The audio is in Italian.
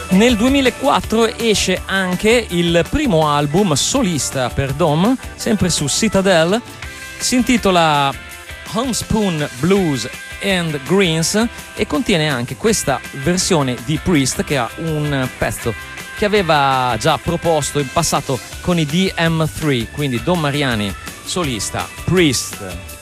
Nel 2004 esce anche il primo album solista per Dom, sempre su Citadel, si intitola Homespun Blues and Greens e contiene anche questa versione di Priest, che ha un pezzo che aveva già proposto in passato con i DM3, quindi Dom Mariani solista, Priest.